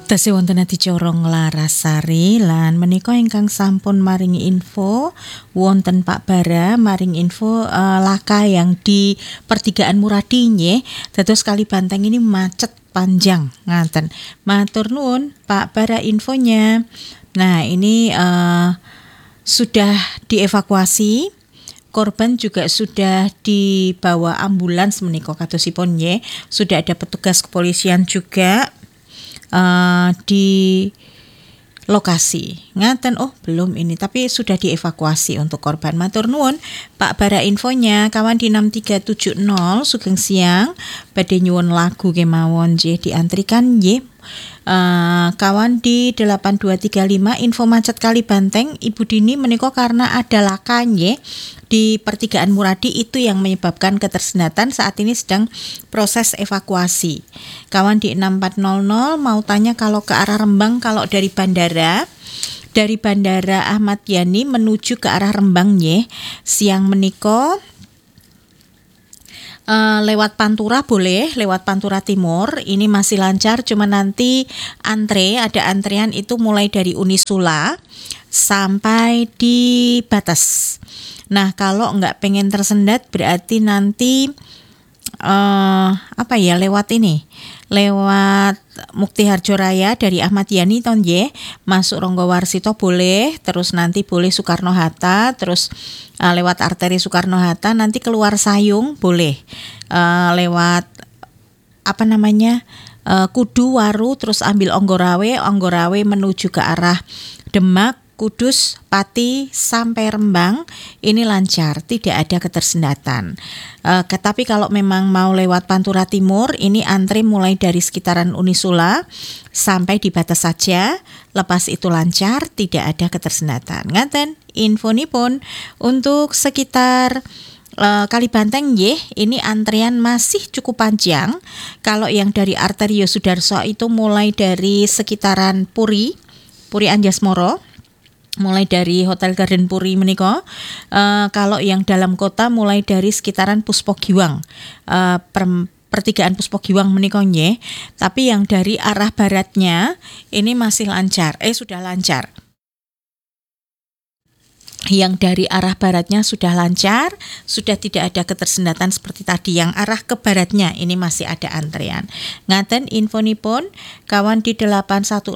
Tasih wonten adicara Larasari lan menika ingkang sampun maringi info wonten Pak Bara maring info laka yang di pertigaan Muradi nggih. Dados Kali Banteng ini macet panjang ngaten. Matur nuwun Pak Bara infonya. Nah, ini sudah dievakuasi. Korban juga sudah dibawa ambulans menika kadosipun nggih. Sudah ada petugas kepolisian juga di lokasi ngaten. Oh belum ini tapi sudah dievakuasi untuk korban. Matur nuwun Pak Bara infonya. Kawan di 6370 Sugeng Siang badhe nyuwun lagu kemawon nggih diantrikan nggih. Kawan di 8235 info macet Kali Banteng Ibu Dini menika karena ada laka nggih di pertigaan Muradi, itu yang menyebabkan ketersendatan. Saat ini sedang proses evakuasi. Kawan di 6400 mau tanya kalau ke arah Rembang, kalau dari Bandara Ahmad Yani menuju ke arah Rembang nggih siang menika lewat Pantura boleh, lewat Pantura Timur ini masih lancar, cuma nanti ada antrian itu mulai dari Unisula sampai di batas. Nah, kalau nggak pengen tersendat berarti nanti lewat Mukti Harjo Raya dari Ahmad Yani tonje masuk Ronggowarsito boleh, terus nanti boleh Soekarno Hatta, terus lewat arteri Soekarno Hatta nanti keluar Sayung boleh, lewat Kudu Waru terus ambil Onggorawe menuju ke arah Demak, Kudus, Pati sampai Rembang ini lancar, tidak ada ketersendatan. Tapi kalau memang mau lewat Pantura Timur ini antri mulai dari sekitaran Unisula sampai di batas saja. Lepas itu lancar, tidak ada ketersendatan. Ngaten infonipun untuk sekitar Kali Banteng nggih, ini antrian masih cukup panjang. Kalau yang dari Arterio Sudarso itu mulai dari sekitaran Puri Anjasmoro, mulai dari Hotel Garden Puri menika. Kalau yang dalam kota mulai dari sekitaran Puspogiwang, pertigaan Puspogiwang menika nggih. Tapi yang dari arah baratnya ini masih lancar, sudah lancar. Yang dari arah baratnya sudah lancar, sudah tidak ada ketersendatan seperti tadi. Yang arah ke baratnya ini masih ada antrean. Ngaten infonipun kawan di 81068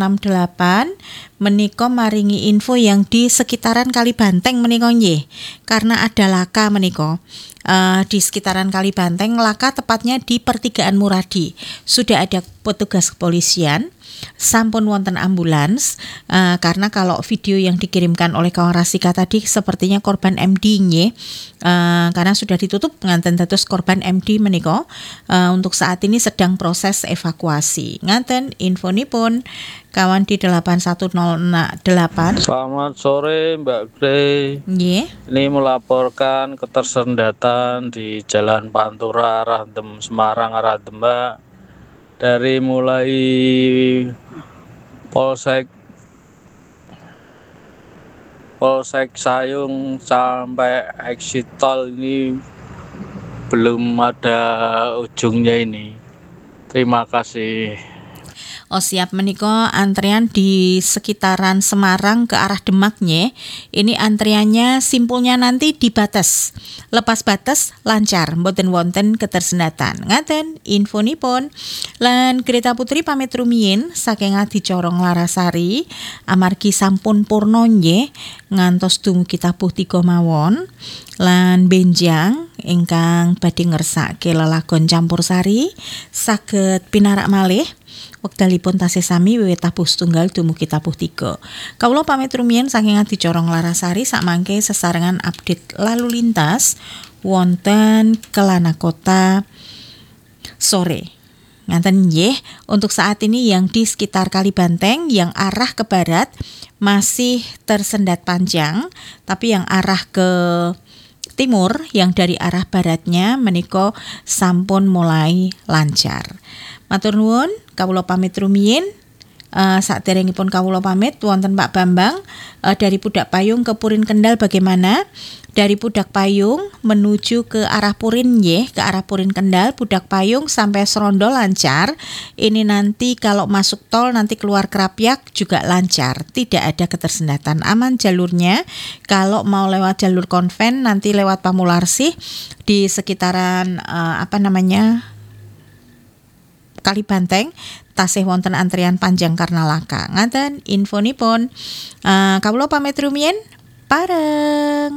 menika maringi info yang di sekitaran Kali Banteng menika nggih. Karena ada laka menika. Di sekitaran Kali Banteng laka tepatnya di pertigaan Muradi. Sudah ada petugas kepolisian, sampun wonten ambulans, karena kalau video yang dikirimkan oleh kawan Rasika tadi sepertinya korban MD nggih, karena sudah ditutup nganten dados korban MD menika untuk saat ini sedang proses evakuasi. Ngaten infonipun kawan di 8108. Selamat sore Mbak Grey. Nggih. Ini melaporkan ketersendatan di Jalan Pantura arah Semarang arah Demak. Dari mulai Polsek Sayung sampai exit tol ini belum ada ujungnya ini. Terima kasih. Siap menika antrian di sekitaran Semarang ke arah Demak nggih. Ini antriannya simpulnya nanti di batas. Lepas batas lancar, mboten wonten ketersendatan. Ngaten infonipun. Lan Greta Putri pamit rumiyin saking adicara Larasari amargi sampun purna nggih ngantos dumugi tabuh 3 mawon. Lan benjang ingkang badhe ngersake lelagon campursari saged pinarak malih wekdalipun tasih sami wiwit tabuh setunggal dumugi tabuh 3. Kawula pamit rumiyin saking adicara Larasari sakmangke sesarengan update lalu lintas wonten Kelana Kota sore. Ngaten nggih, untuk saat ini yang di sekitar Kali Banteng yang arah ke barat masih tersendat panjang, tapi yang arah ke timur yang dari arah baratnya menika sampun mulai lancar. Matur nuwun, kawula pamit rumiyin. Saderengipun kawula pamit wonten Pak Bambang dari Pudak Payung ke Purin Kendal bagaimana? Dari Pudak Payung menuju ke arah Purin nggih, ke arah Purin Kendal, Pudak Payung sampai Srondo lancar. Ini nanti kalau masuk tol nanti keluar Krapyak juga lancar, tidak ada ketersendatan, aman jalurnya. Kalau mau lewat jalur konven nanti lewat Pamularsih di sekitaran Kalibanteng tasih wonten antrian panjang karena laka. Ngaten infonipun. Kawula pamit rumiyin pareng.